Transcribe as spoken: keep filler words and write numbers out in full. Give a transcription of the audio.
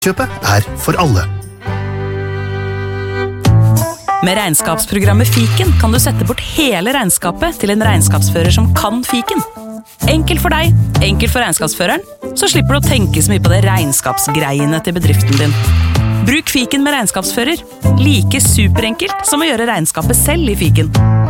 Kjøpet er for alle. Med regnskapsprogrammet Fiken kan du sette bort hele regnskapet til en regnskapsfører som kan Fiken. Enkelt for deg, enkelt for regnskapsføreren, så slipper du å tenke så mye på det regnskapsgreiene til bedriften din. Bruk Fiken med regnskapsfører. Like superenkelt som å gjøre regnskapet selv i Fiken.